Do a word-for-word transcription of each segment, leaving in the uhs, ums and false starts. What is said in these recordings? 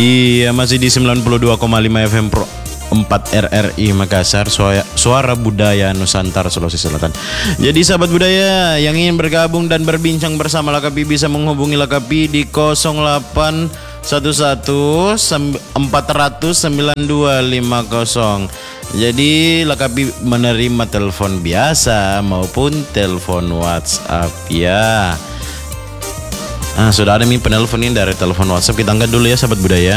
Iya, masih di sembilan puluh dua koma lima F M Pro empat R R I Makassar, suara, suara budaya Nusantara Sulawesi Selatan. Jadi sahabat budaya yang ingin bergabung dan berbincang bersama Lakapi bisa menghubungi Lakapi di nol delapan satu satu empat nol nol sembilan dua lima nol. Jadi Lakapi menerima telepon biasa maupun telepon WhatsApp ya. Nah, sudah ada nih penelpon ini dari telepon WhatsApp. Kita angkat dulu ya sahabat budaya.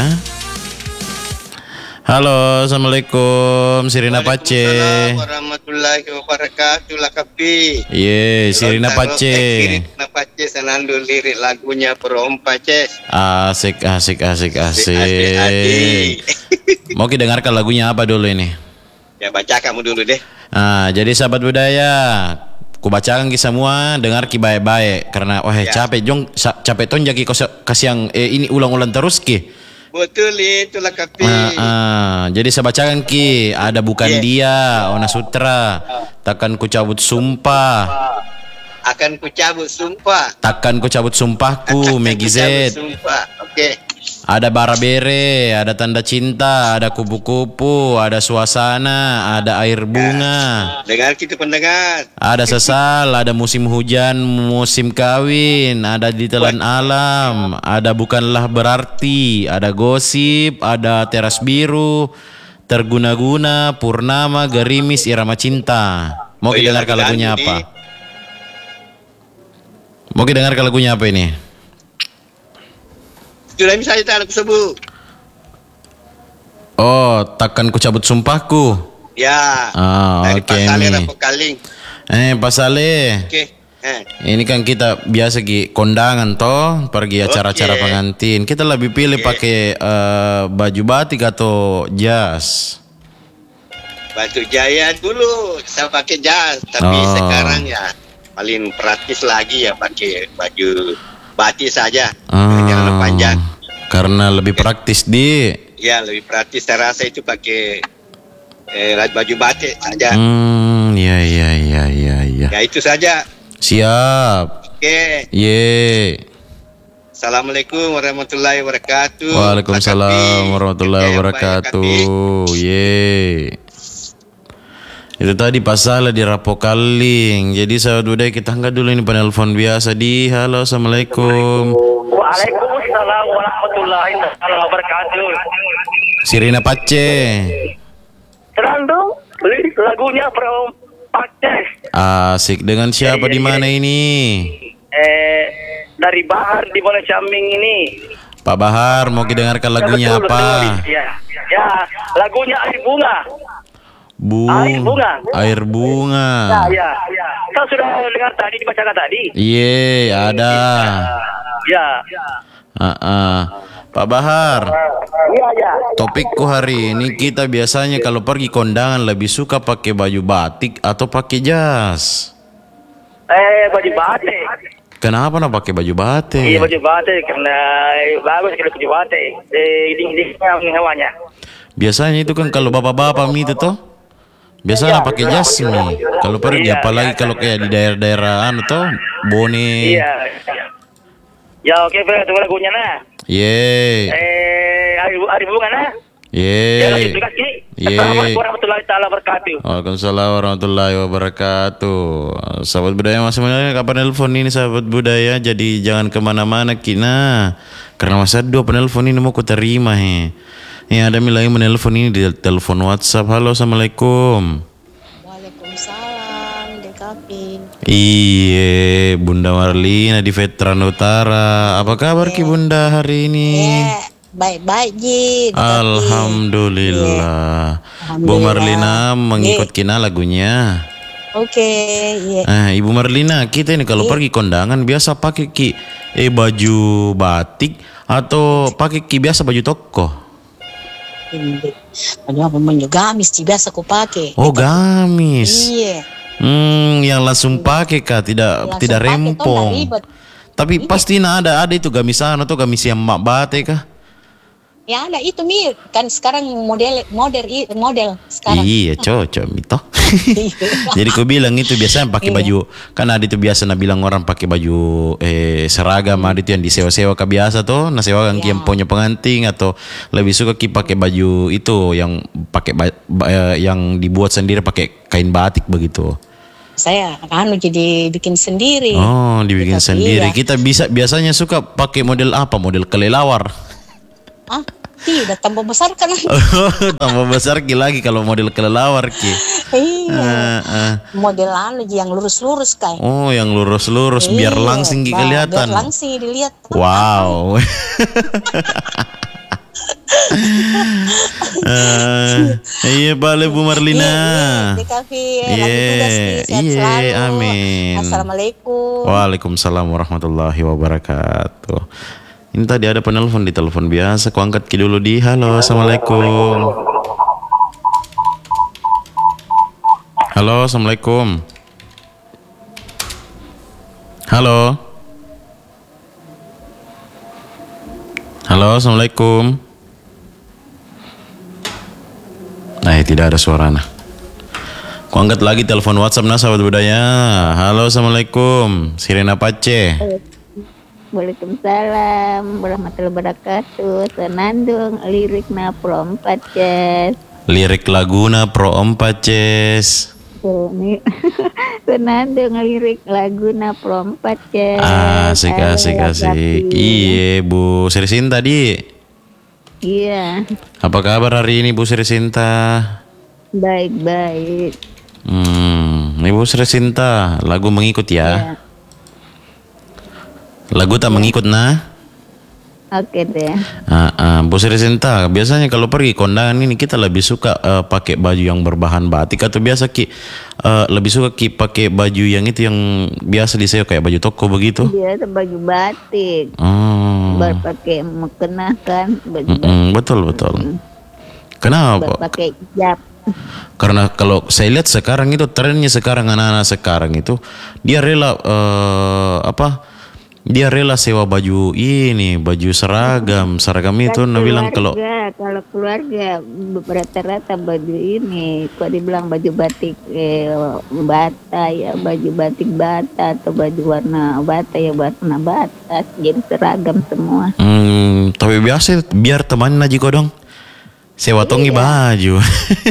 Halo, assalamualaikum, Sirina Pace. Waalaikumsalam warahmatullahi wabarakatuh. Lakapi. Iya, Sirina Pace. Sirina Pace senandung lirik lagunya Perom Paces. Asik, asik, asik, asik. Asik, asik. Mau kita dengarkan lagunya apa dulu ini? Ya baca kamu dulu deh. Nah, jadi sahabat budaya, ku bacakan ki semua, dengar ki baik-baik karena wah ya. capek jong capek ton jaki kasih yang eh, ini ulang-ulang terus ki. Betul itu Lakapi. Uh, uh, jadi saya bacakan ki, ada bukan yeah. dia, Ona Sutra. Takkan ku cabut sumpah. Akan ku cabut sumpah. Takkan ku cabut sumpahku, Megi Z. Oke. Okay. Ada Barabere, ada Tanda Cinta, ada Kupu-Kupu, ada Suasana, ada Air Bunga. Dengar kita pendengar. Ada Sesal, ada Musim Hujan, Musim Kawin, ada Ditelan Alam, ada Bukanlah Berarti, ada Gosip, ada Teras Biru, Terguna-guna, Purnama, Gerimis, Irama Cinta. Mau oh, kita iya, dengar lagunya ini. apa? Mau kita dengar lagunya apa ini? Sudah misalnya tak aku sebut. Oh, takkan ku cabut sumpahku. Ya. Oh, dari oke okay, Pasale nih. Kaling. Eh, Pasale. Oke. Okay. Eh. Ini kan kita biasa ki kondangan toh, pergi acara-acara okay. pengantin. Kita lebih pilih okay. pakai uh, baju batik atau jas. Baju jaya dulu saya pakai jas, tapi oh. sekarang ya paling praktis lagi ya pakai baju batik saja, ah, jangan panjang. Karena lebih praktis di. Ya lebih praktis. Saya rasa itu pakai eh, baju batik saja. Hmm, ya ya ya ya ya. Ya itu saja. Siap. Oke. Ye. Assalamualaikum warahmatullahi wabarakatuh. Waalaikumsalam warahmatullahi wabarakatuh. Ye. Itu tadi pasal di Rapokaling. Jadi sahabat budaya kita angkat dulu ini penelpon biasa di halo assalamualaikum. Waalaikumsalam warahmatullahi wabarakatuh. Sirina Pace. Terandung lagunya Perom Paces. Asik, dengan siapa di mana ini? Eh dari Bahar di Bola Camping ini. Pak Bahar, mau didengarkan lagunya betul, apa? Betul, ya. Ya, lagunya Air Bunga. Bu, air bunga. Air bunga. Ya, ya. Kau sudah dengar tadi dibacakan tadi? Iya, ada. Ya. Uh, uh. Pak Bahar. Iya, ya. Topikku hari ini kita biasanya kalau pergi kondangan lebih suka pakai baju batik atau pakai jas? Eh, baju batik. Kenapa nak pakai baju batik? Iya, baju batik karena eh, bagus kalau baju batik. Eh, dingin-dinginnya hawanya. Biasanya itu kan kalau bapak-bapak itu toh. Biasanya pakai jas nih. Kalau pergi iya, apalagi iya, kalau kayak di daerah-daerah anu toh bone. Iya. Ya oke, okay, tunggu lagunya nah. Ye. Eh, hari hari bunga nah. Ye. Ye. Assalamualaikum warahmatullahi taala wabarakatuh. Waalaikumsalam warahmatullahi wabarakatuh. Sahabat budaya masih menanya kapan nelpon ini sahabat budaya. Jadi jangan kemana-mana kina. Karena masa dua penelpon ini mau ku terima he. Ya ada lagi menelpon ini di telepon WhatsApp. Halo assalamualaikum. Waalaikumsalam Dekapi. Iya Bunda Marlina di Veteran Utara. Apa kabar ki Bunda hari ini? Yeah. Baik-baik Ji. Alhamdulillah. Yeah. Bu Marlina mengikut yeah. kina lagunya. Oke. Okay, yeah. yeah. Eh Ibu Marlina kita ini kalau yeah. pergi kondangan biasa pakai ki eh baju batik atau pakai ki biasa baju toko? Baju apa baju gamis sih biasa aku pakai. Oh gamis. Iya. Hmm, yang langsung pakai kah tidak langsung tidak rempong. Tapi iya. pasti nah ada ada itu gamisan atau gamis yang mak batik kah? Ya ada itu mir kan sekarang model model model sekarang. Iya cocok mito. Jadi ku bilang itu biasanya pakai baju, kan ada itu biasa nah bilang orang pakai baju eh seragam, ada itu yang disewa-sewa ke biasa tuh, nah sewa yang yang punya pengantin atau lebih suka ki pakai baju itu yang pakai ba- ba- yang dibuat sendiri pakai kain batik begitu. Saya anu jadi bikin sendiri. Oh, dibikin Tapi sendiri. iya. Kita bisa biasanya suka pakai model apa? Model kelelawar. Ah, tidak tambah besar kan? Tambah besar ki lagi kalau model kelelawar ki. Iya. Ah, ah. Model anu yang lurus-lurus kayak. Oh, yang lurus-lurus biar Iya, langsing ki bah, kelihatan. Biar langsing dilihat. Wow. uh, iya balik Bu Marlina. Iya, di kafe lagi tugas nih, sehat Iya, selalu. amin. Assalamualaikum. Waalaikumsalam warahmatullahi wabarakatuh. Ini tadi ada penelpon di telepon biasa, ku angkat ki dulu di. Halo, assalamualaikum. Halo, assalamualaikum. Halo. Halo, assalamualaikum. Nah, tidak ada suara nah. Ku angkat lagi telepon WhatsApp nah sahabat budaya. Halo, assalamualaikum. Sirena Pace. Waalaikumsalam warahmatullahi wabarakatuh. Senandung lirik na from Paces. Lirik laguna pro empat Ces. Senandung lirik lagu na from Paces. Asik asik asik. Iya Bu Sri Sinta tadi. Iya. Apa kabar hari ini Bu Sri Sinta? Baik baik. Hmm, Ibu Sri Sinta, lagu mengikut ya? Ya. Lagu tak mengikut nah? Oke deh. Ah, ah, Bu Sri Sinta, biasanya kalau pergi kondangan ini kita lebih suka uh, pakai baju yang berbahan batik atau biasa ki uh, lebih suka ki pakai baju yang itu yang biasa disewa kayak baju toko begitu? Dia tuh baju batik. Hmm. Berpakai mukena kan baju Mm-mm, batik. betul betul. Kenapa? Berpakai hijab. Karena kalau saya lihat sekarang itu trennya sekarang anak-anak sekarang itu dia rela uh, apa? Dia rela sewa baju ini, baju seragam, seragam itu. Nah bilang kalau kalau keluarga rata-rata baju ini, kok dibilang baju batik eh, bata ya, baju batik bata atau baju warna bata ya warna bata, jadi seragam semua. Hmm, tapi biasa biar teman aja kok dong. Sewa tongi baju.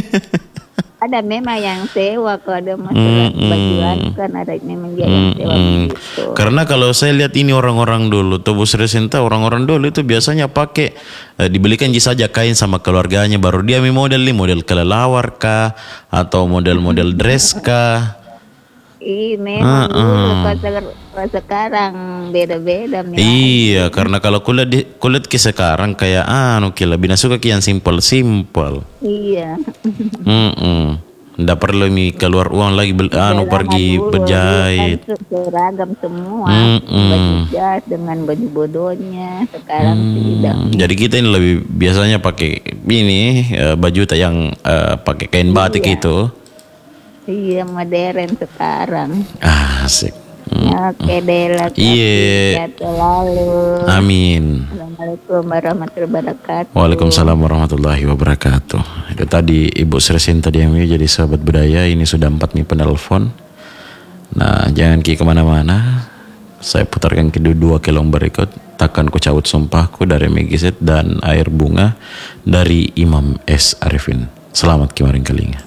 Ada memang yang sewa, kalau ada masalah Mm-mm. bajuan kan ada memang dia yang sewa Mm-mm. begitu. Karena kalau saya lihat ini orang-orang dulu, tuh Bu Sri Sinta, orang-orang dulu itu biasanya pakai eh, dibelikan saja kain sama keluarganya, baru dia mi model nih, model kelelawar kah atau model-model dress kah. Iya memang Uh-uh. dulu, kalau sek- kalau sekarang beda-beda. memang. Iya, karena kalau kulit di, kulit ki sekarang kayak anu ki lebih suka ki yang simpel-simpel. Iya. Mm-mm. Nggak perlu mi keluar uang lagi bel, anu Zaman pergi dulu, berjahit. kan seragam semua, Mm-mm. baju jas dengan baju bodohnya. Sekarang Hmm, tidak. jadi kita ini lebih biasanya pakai ini eh, baju tak yang eh, pakai kain batik Iya. itu. Iya modern sekarang. Ah, asik. Hmm. Oke deh lah. Iya. Sehat selalu. Amin. Assalamualaikum warahmatullahi wabarakatuh. Waalaikumsalam warahmatullahi wabarakatuh. Itu tadi Ibu Sri Sinta D M W jadi sahabat budaya. Ini sudah empat nih penelpon. Nah, jangan ki kemana-mana. Saya putarkan ke dua kelong berikut. Takkan ku cabut sumpahku dari Megizet dan Air Bunga dari Imam S. Arifin. Selamat kemarin kelinga.